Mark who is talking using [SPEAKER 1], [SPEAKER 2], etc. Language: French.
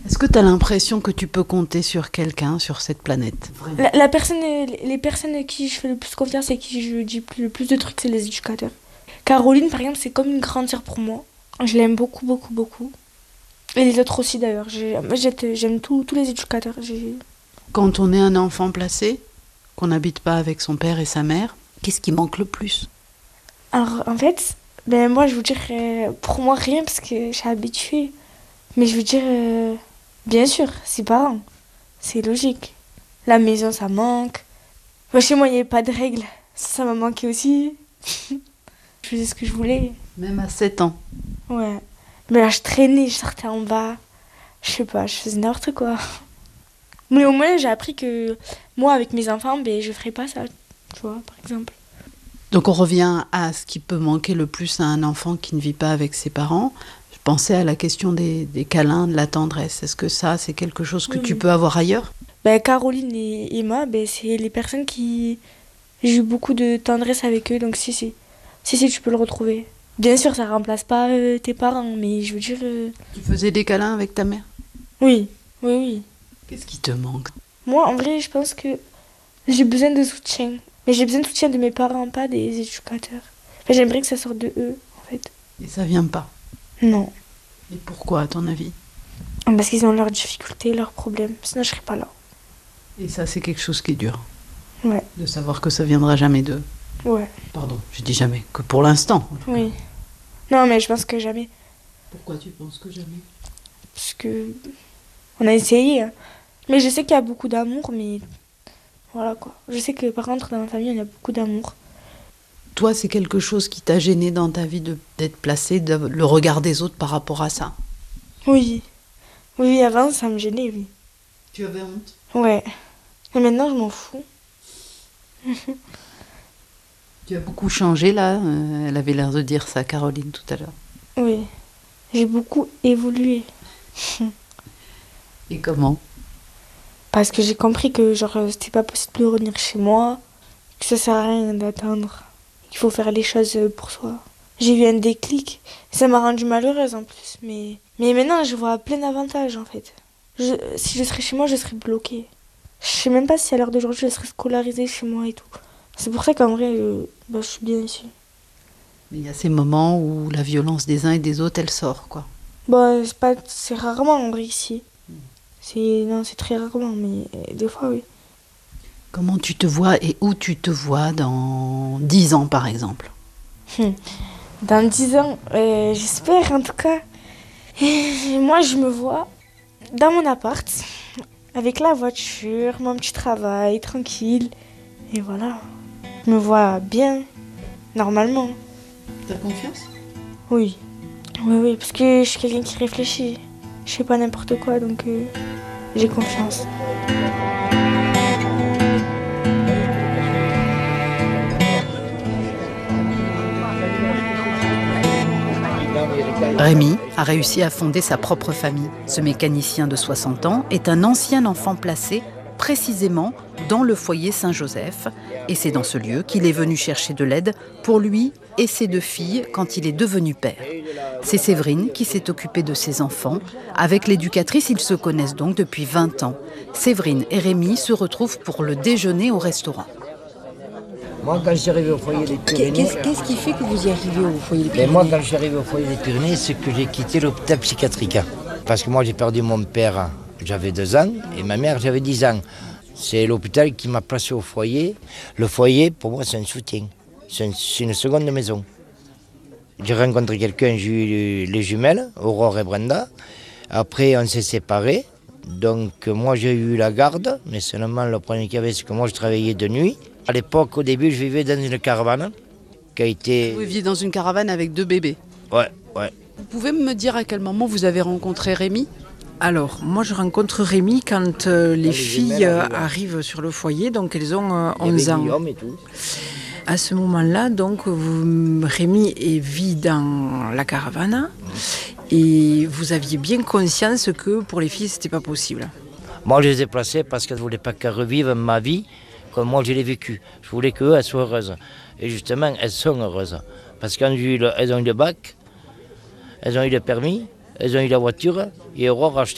[SPEAKER 1] Est-ce que tu as l'impression que tu peux compter sur quelqu'un sur cette planète?
[SPEAKER 2] Les personnes à qui je fais le plus confiance et à qui je dis le plus de trucs, c'est les éducateurs. Caroline, par exemple, c'est comme une grande sœur pour moi. Je l'aime beaucoup, beaucoup, beaucoup. Et les autres aussi, d'ailleurs. J'aime tous les éducateurs.
[SPEAKER 1] Quand on est un enfant placé, qu'on n'habite pas avec son père et sa mère, qu'est-ce qui manque le plus?
[SPEAKER 2] Alors, en fait, moi, je vous dire, pour moi, rien, parce que je suis habituée. Mais je veux dire, bien sûr, ses parents. C'est logique. La maison, ça manque. Chez moi, il n'y avait pas de règles. Ça m'a manqué aussi. Je faisais ce que je voulais.
[SPEAKER 1] Même à 7 ans?
[SPEAKER 2] Ouais. Mais là, je traînais, je sortais en bas. Je sais pas, je faisais n'importe quoi. Mais au moins, j'ai appris que moi, avec mes enfants, je ferais pas ça. Tu vois, par exemple.
[SPEAKER 1] Donc on revient à ce qui peut manquer le plus à un enfant qui ne vit pas avec ses parents. Je pensais à la question des câlins, de la tendresse. Est-ce que ça, c'est quelque chose que tu peux avoir ailleurs?
[SPEAKER 2] Caroline et Emma, c'est les personnes qui... J'ai eu beaucoup de tendresse avec eux, donc si, tu peux le retrouver. Bien sûr, ça remplace pas tes parents, mais je veux dire...
[SPEAKER 1] Tu faisais des câlins avec ta mère?
[SPEAKER 2] Oui.
[SPEAKER 1] Qu'est-ce qui te manque?
[SPEAKER 2] Moi, en vrai, je pense que j'ai besoin de soutien. Mais j'ai besoin de soutien de mes parents, pas des éducateurs. J'aimerais que ça sorte de eux, en fait.
[SPEAKER 1] Et ça vient pas?
[SPEAKER 2] Non.
[SPEAKER 1] Et pourquoi, à ton avis?
[SPEAKER 2] Parce qu'ils ont leurs difficultés, leurs problèmes. Sinon, je serais pas là.
[SPEAKER 1] Et ça, c'est quelque chose qui est dur.
[SPEAKER 2] Ouais.
[SPEAKER 1] De savoir que ça viendra jamais d'eux.
[SPEAKER 2] Ouais.
[SPEAKER 1] Pardon, je dis jamais, que pour l'instant.
[SPEAKER 2] Oui. Non, mais je pense que jamais.
[SPEAKER 1] Pourquoi tu penses que jamais?
[SPEAKER 2] Parce que... On a essayé. Hein. Mais je sais qu'il y a beaucoup d'amour, mais... Voilà, quoi. Je sais que, par contre, dans ma famille, il y a beaucoup d'amour.
[SPEAKER 1] Toi, c'est quelque chose qui t'a gêné dans ta vie d'être placé, le regard des autres par rapport à ça?
[SPEAKER 2] Oui. Oui, avant, ça me gênait, oui.
[SPEAKER 1] Tu avais honte?
[SPEAKER 2] Ouais. Et maintenant, je m'en fous.
[SPEAKER 1] Tu as beaucoup changé, là. Elle avait l'air de dire ça, Caroline, tout à l'heure.
[SPEAKER 2] Oui. J'ai beaucoup évolué.
[SPEAKER 1] Et comment?
[SPEAKER 2] Parce que j'ai compris que c'était pas possible de revenir chez moi, que ça sert à rien d'attendre, qu'il faut faire les choses pour soi. J'ai eu un déclic, ça m'a rendue malheureuse en plus, mais maintenant je vois plein d'avantages en fait. Si je serais chez moi, je serais bloquée. Je sais même pas si à l'heure d'aujourd'hui je serais scolarisée chez moi et tout. C'est pour ça qu'en vrai, je suis bien ici.
[SPEAKER 1] Il y a ces moments où la violence des uns et des autres, elle sort, quoi.
[SPEAKER 2] C'est rarement en vrai ici. C'est très rarement, mais des fois oui.
[SPEAKER 1] Comment tu te vois et où tu te vois dans 10 ans, par exemple?
[SPEAKER 2] Dans 10 ans, j'espère en tout cas. Moi, je me vois dans mon appart, avec la voiture, mon petit travail, tranquille. Et voilà. Je me vois bien, normalement.
[SPEAKER 1] T'as confiance?
[SPEAKER 2] Oui. Oui, parce que je suis quelqu'un qui réfléchit. Je fais pas n'importe quoi, donc j'ai confiance.
[SPEAKER 1] Rémi a réussi à fonder sa propre famille. Ce mécanicien de 60 ans est un ancien enfant placé précisément dans le foyer Saint-Joseph. Et c'est dans ce lieu qu'il est venu chercher de l'aide pour lui et ses 2 filles quand il est devenu père. C'est Séverine qui s'est occupée de ses enfants. Avec l'éducatrice, ils se connaissent donc depuis 20 ans. Séverine et Rémi se retrouvent pour le déjeuner au restaurant.
[SPEAKER 3] Moi, quand je suis arrivé au foyer des Pyrénées...
[SPEAKER 4] Qu'est-ce qui fait que vous y arrivez au foyer des Pyrénées?
[SPEAKER 3] Moi, quand je suis arrivé au foyer des Pyrénées, c'est que j'ai quitté l'hôpital psychiatrique. Parce que moi, j'ai perdu mon père, j'avais 2 ans, et ma mère, j'avais 10 ans. C'est l'hôpital qui m'a placé au foyer. Le foyer, pour moi, c'est un soutien. C'est une seconde maison. J'ai rencontré quelqu'un, j'ai eu les jumelles, Aurore et Brenda. Après, on s'est séparés. Donc, moi, j'ai eu la garde, mais seulement le problème qu'il y avait, c'est que moi, je travaillais de nuit. À l'époque, au début, je vivais dans une caravane qui a été...
[SPEAKER 1] Vous viviez dans une caravane avec 2 bébés?
[SPEAKER 3] Ouais.
[SPEAKER 1] Vous pouvez me dire à quel moment vous avez rencontré Rémi?
[SPEAKER 4] Alors, moi je rencontre Rémi quand les filles arrivent sur le foyer, donc elles ont 11 ans.
[SPEAKER 3] Guillaume et tout.
[SPEAKER 4] À ce moment-là, donc, Rémi vit dans la caravane et vous aviez bien conscience que pour les filles, c'était pas possible.
[SPEAKER 3] Moi, je les ai placées parce que je ne voulais pas qu'elles revivent ma vie comme moi je l'ai vécue. Je voulais qu'elles elles soient heureuses. Et justement, elles sont heureuses. Parce qu'elles ont eu le bac, elles ont eu le permis, elles ont eu la voiture et Aurore a acheté